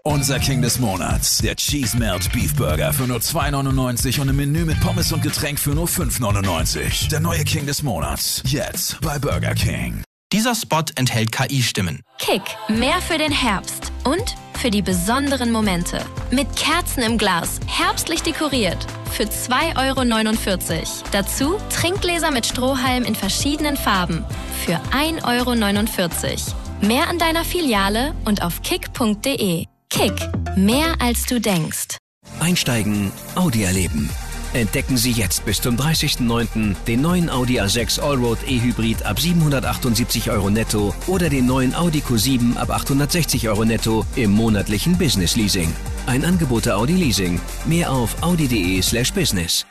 Unser King des Monats, der Cheese Melt Beef Burger für nur $2,99 und ein Menü mit Pommes und Getränk für nur $5,99. Der neue King des Monats, jetzt bei Burger King. Dieser Spot enthält KI-Stimmen. Kick, mehr für den Herbst und für die besonderen Momente. Mit Kerzen im Glas, herbstlich dekoriert, für $2,49 €. Dazu Trinkgläser mit Strohhalm in verschiedenen Farben, für $1,49 €. Mehr an deiner Filiale und auf kick.de. Kick, mehr als du denkst. Einsteigen, Audi erleben. Entdecken Sie jetzt bis zum 30.09. den neuen Audi A6 Allroad E-Hybrid ab 778 € netto oder den neuen Audi Q7 ab 860 € netto im monatlichen Business Leasing. Ein Angebot der Audi Leasing. Mehr auf audi.de/business.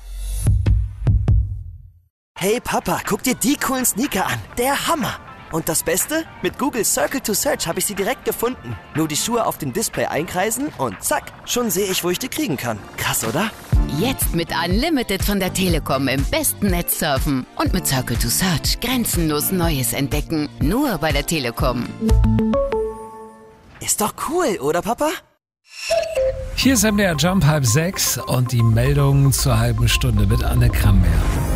Hey Papa, guck dir die coolen Sneaker an. Der Hammer! Und das Beste? Mit Google Circle to Search habe ich sie direkt gefunden. Nur die Schuhe auf dem Display einkreisen und zack, schon sehe ich, wo ich die kriegen kann. Krass, oder? Jetzt mit Unlimited von der Telekom im besten Netz surfen. Und mit Circle to Search grenzenlos Neues entdecken. Nur bei der Telekom. Ist doch cool, oder Papa? Hier ist MDR Jump 5:06 und die Meldung zur halben Stunde mit Anne Krammer.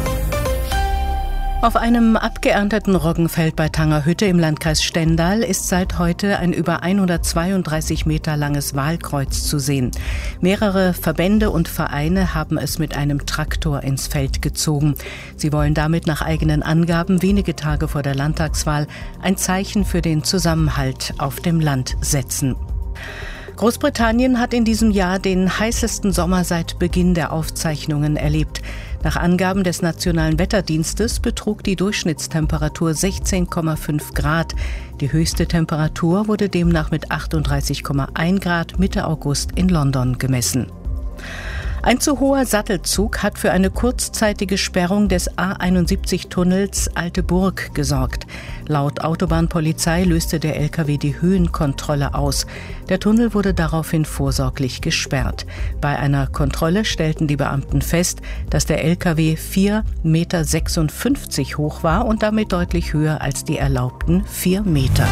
Auf einem abgeernteten Roggenfeld bei Tangerhütte im Landkreis Stendal ist seit heute ein über 132 Meter langes Wahlkreuz zu sehen. Mehrere Verbände und Vereine haben es mit einem Traktor ins Feld gezogen. Sie wollen damit nach eigenen Angaben wenige Tage vor der Landtagswahl ein Zeichen für den Zusammenhalt auf dem Land setzen. Großbritannien hat in diesem Jahr den heißesten Sommer seit Beginn der Aufzeichnungen erlebt. Nach Angaben des Nationalen Wetterdienstes betrug die Durchschnittstemperatur 16,5 Grad. Die höchste Temperatur wurde demnach mit 38,1 Grad Mitte August in London gemessen. Ein zu hoher Sattelzug hat für eine kurzzeitige Sperrung des A71-Tunnels Alte Burg gesorgt. Laut Autobahnpolizei löste der LKW die Höhenkontrolle aus. Der Tunnel wurde daraufhin vorsorglich gesperrt. Bei einer Kontrolle stellten die Beamten fest, dass der LKW 4,56 Meter hoch war und damit deutlich höher als die erlaubten 4 Meter.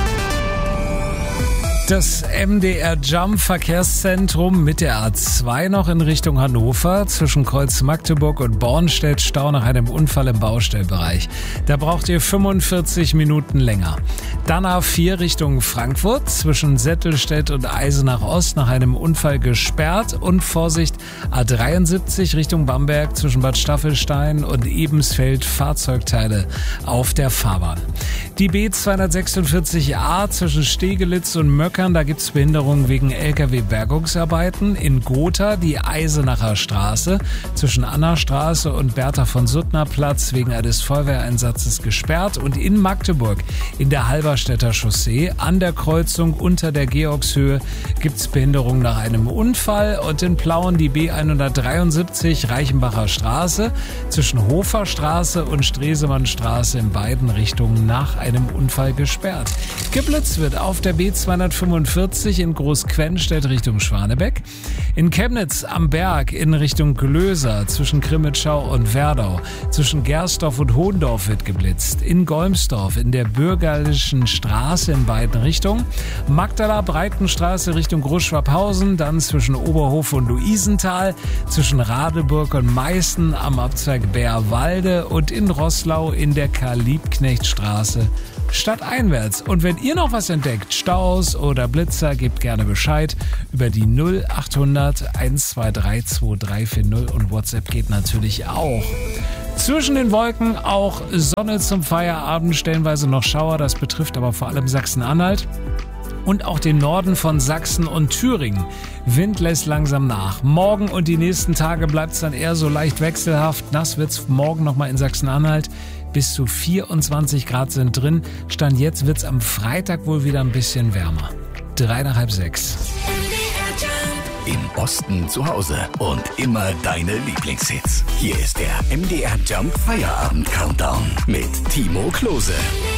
Das MDR Jump Verkehrszentrum mit der A2 noch in Richtung Hannover. Zwischen Kreuz Magdeburg und Bornstedt Stau nach einem Unfall im Baustellbereich. Da braucht ihr 45 Minuten länger. Dann A4 Richtung Frankfurt. Zwischen Settelstedt und Eisenach Ost nach einem Unfall gesperrt. Und Vorsicht, A73 Richtung Bamberg zwischen Bad Staffelstein und Ebensfeld Fahrzeugteile auf der Fahrbahn. Die B246a zwischen Stegelitz und Möckern, da gibt es Behinderungen wegen Lkw-Bergungsarbeiten. In Gotha die Eisenacher Straße zwischen Annastraße und Bertha von Suttner Platz wegen eines Feuerwehreinsatzes gesperrt. Und in Magdeburg in der Halberstädter Chaussee an der Kreuzung unter der Georgshöhe gibt es Behinderungen nach einem Unfall. Und in Plauen die B173 Reichenbacher Straße zwischen Hoferstraße und Stresemannstraße in beiden Richtungen nach einem Unfall gesperrt. Geblitzt wird auf der B245 in Großquennstedt Richtung Schwanebeck. In Chemnitz am Berg in Richtung Glöser zwischen Krimitschau und Werdau. Zwischen Gersdorf und Hohendorf wird geblitzt. In Golmsdorf in der Bürgerlichen Straße in beiden Richtungen. Magdala Breitenstraße Richtung Großschwabhausen. Dann zwischen Oberhof und Luisenthal. Zwischen Radeburg und Meißen am Abzweig Bärwalde. Und in Roßlau in der Karl-Liebknecht-Straße stadteinwärts. Und wenn ihr noch was entdeckt, Staus oder Blitzer, gebt gerne Bescheid über die 0800 123 2340 und WhatsApp geht natürlich auch. Zwischen den Wolken auch Sonne zum Feierabend, stellenweise noch Schauer, das betrifft aber vor allem Sachsen-Anhalt. Und auch den Norden von Sachsen und Thüringen. Wind lässt langsam nach. Morgen und die nächsten Tage bleibt es dann eher so leicht wechselhaft. Nass wird es morgen nochmal in Sachsen-Anhalt. Bis zu 24 Grad sind drin. Stand jetzt wird es am Freitag wohl wieder ein bisschen wärmer. 3 nach halb 6. Im Osten zu Hause und immer deine Lieblingshits. Hier ist der MDR Jump Feierabend Countdown mit Timo Klose.